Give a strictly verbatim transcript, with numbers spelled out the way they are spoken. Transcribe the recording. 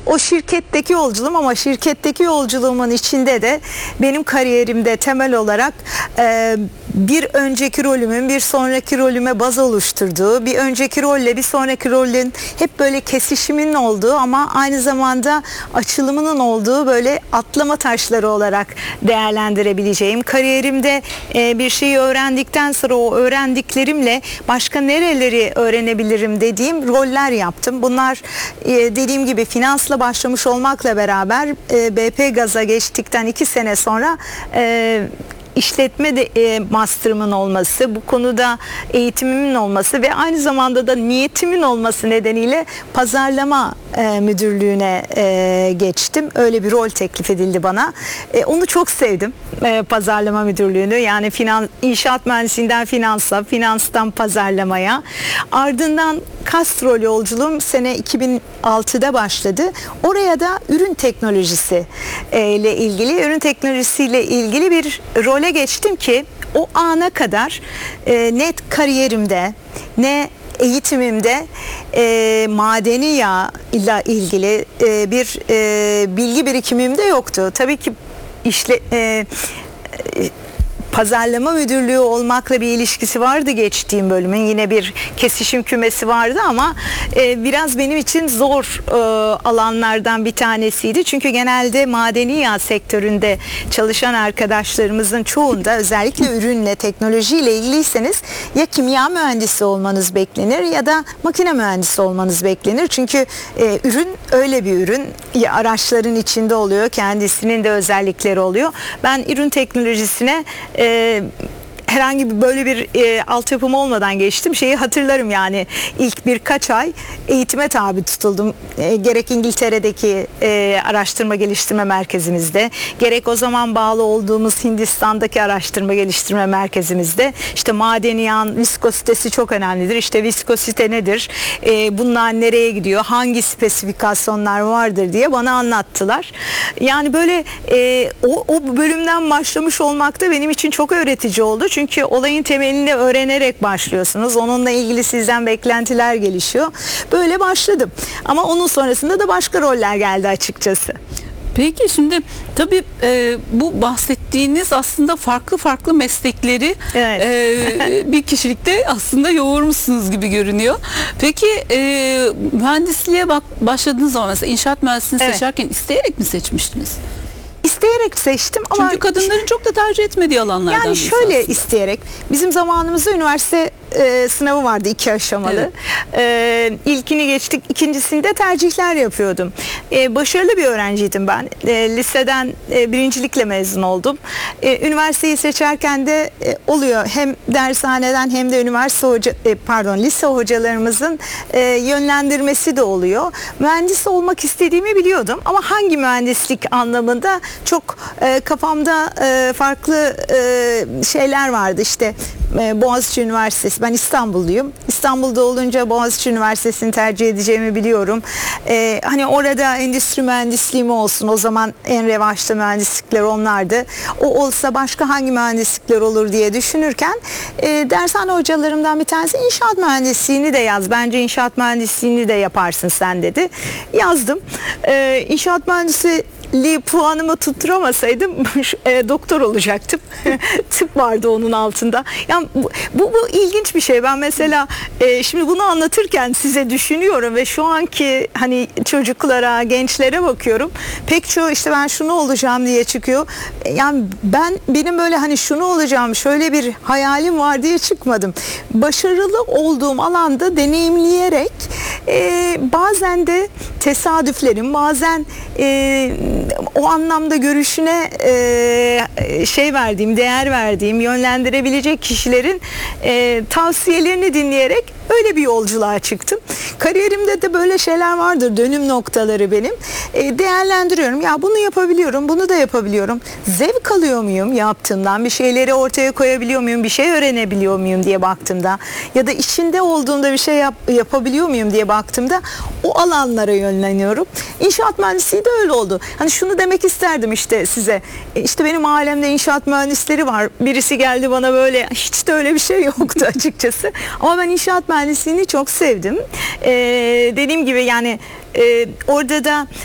o şirketteki yolculuğum, ama şirketteki yolculuğumun içinde de benim kariyerimde temel olarak e, bir önceki rolümün bir sonraki rolüme baz oluşturduğu, bir önceki rolle bir sonraki rolün hep böyle kesişiminin olduğu ama aynı zamanda açılımının olduğu böyle atlama taşları olarak değerlendirebileceğim, kariyerimde e, bir şeyi öğrendikten sonra o öğrendiklerimle başka nereleri öğrenebilirim dediğim roller yaptım. Bunlar e, dediğim gibi finansla başlamış olmakla beraber e, B P Gaz'a geçtikten iki sene sonra e, işletme de, e, master'ımın olması, bu konuda eğitimimin olması ve aynı zamanda da niyetimin olması nedeniyle pazarlama e, müdürlüğüne e, geçtim. Öyle bir rol teklif edildi bana. E, onu çok sevdim. E, pazarlama müdürlüğünü, yani finans, inşaat mühendisliğinden finansa, finanstan pazarlamaya. Ardından Castrol yolculuğum sene iki bin altıda başladı. Oraya da ürün teknolojisi e, ile ilgili, ürün teknolojisiyle ilgili bir role geçtim ki o ana kadar e, net kariyerimde ne eğitimimde e, madeni yağ ile ilgili e, bir e, bilgi birikimim de yoktu. Tabii ki işle e, e, pazarlama müdürlüğü olmakla bir ilişkisi vardı geçtiğim bölümün. Yine bir kesişim kümesi vardı ama e, biraz benim için zor e, alanlardan bir tanesiydi. Çünkü genelde madeni yağ sektöründe çalışan arkadaşlarımızın çoğunda, özellikle ürünle, teknolojiyle ilgiliyseniz ya kimya mühendisi olmanız beklenir ya da makine mühendisi olmanız beklenir. Çünkü e, ürün öyle bir ürün. Ya araçların içinde oluyor, kendisinin de özellikleri oluyor. Ben ürün teknolojisine e, Ee, herhangi bir böyle bir e, altyapım olmadan geçtim. Şeyi hatırlarım, yani ilk birkaç ay eğitime tabi tutuldum. E, gerek İngiltere'deki e, araştırma geliştirme merkezimizde, gerek o zaman bağlı olduğumuz Hindistan'daki araştırma geliştirme merkezimizde. İşte madeni yağın viskositesi çok önemlidir. İşte viskosite nedir? E, bunlar nereye gidiyor? Hangi spesifikasyonlar vardır diye bana anlattılar. Yani böyle e, o, o bölümden başlamış olmak da benim için çok öğretici oldu. Çünkü olayın temelini öğrenerek başlıyorsunuz. Onunla ilgili sizden beklentiler gelişiyor. Böyle başladım. Ama onun sonrasında da başka roller geldi açıkçası. Peki şimdi tabii e, bu bahsettiğiniz aslında farklı farklı meslekleri evet. e, bir kişilikte aslında yoğurmuşsunuz gibi görünüyor. Peki e, mühendisliğe bak, başladığınız zaman mesela inşaat mühendisliğini evet. seçerken isteyerek mi seçmiştiniz? İsteyerek seçtim ama çünkü kadınların çok da tercih etmediği alanlardan. Yani şöyle aslında. isteyerek. Bizim zamanımızda üniversite e, sınavı vardı, iki aşamalı. Evet. E, ilkini geçtik, ikincisinde tercihler yapıyordum. E, başarılı bir öğrenciydim ben. E, liseden e, birincilikle mezun oldum. E, üniversiteyi seçerken de e, oluyor. Hem dershaneden hem de üniversite hoca, e, pardon lise hocalarımızın e, yönlendirmesi de oluyor. Mühendis olmak istediğimi biliyordum ama hangi mühendislik anlamında çok e, kafamda e, farklı e, şeyler vardı. İşte e, Boğaziçi Üniversitesi, ben İstanbulluyum. İstanbul'da olunca Boğaziçi Üniversitesi'ni tercih edeceğimi biliyorum. E, hani orada endüstri mühendisliği mi olsun, o zaman en revaçta mühendislikler onlardı. O olsa başka hangi mühendislikler olur diye düşünürken e, dershane hocalarımdan bir tanesi inşaat mühendisliğini de yaz. Bence inşaat mühendisliğini de yaparsın sen dedi. Yazdım. E, inşaat mühendisi li puanımı tutturamasaydım e, doktor olacaktım. Tıp vardı onun altında. Yani bu, bu, bu ilginç bir şey. Ben mesela e, şimdi bunu anlatırken size düşünüyorum ve şu anki hani çocuklara, gençlere bakıyorum. Pek çoğu işte ben şunu olacağım diye çıkıyor. E, yani ben benim böyle hani şunu olacağım, şöyle bir hayalim var diye çıkmadım. Başarılı olduğum alanda deneyimleyerek e, bazen de tesadüflerim, bazen e, o anlamda görüşüne e, şey verdiğim, değer verdiğim, yönlendirebilecek kişilerin e, tavsiyelerini dinleyerek öyle bir yolculuğa çıktım. Kariyerimde de böyle şeyler vardır, dönüm noktaları benim. E, değerlendiriyorum. Ya bunu yapabiliyorum, bunu da yapabiliyorum. Zevk alıyor muyum yaptığımdan? Bir şeyleri ortaya koyabiliyor muyum? Bir şey öğrenebiliyor muyum diye baktığımda ya da içinde olduğumda bir şey yap, yapabiliyor muyum diye baktığımda o alanlara yönleniyorum. İnşaat mühendisliği de öyle oldu. Hani şunu demek isterdim işte size. E, işte benim alemde inşaat mühendisleri var. Birisi geldi bana böyle, hiç de öyle bir şey yoktu açıkçası. Ama ben inşaat mühendisliğini çok sevdim. Ee, dediğim gibi yani e, orada da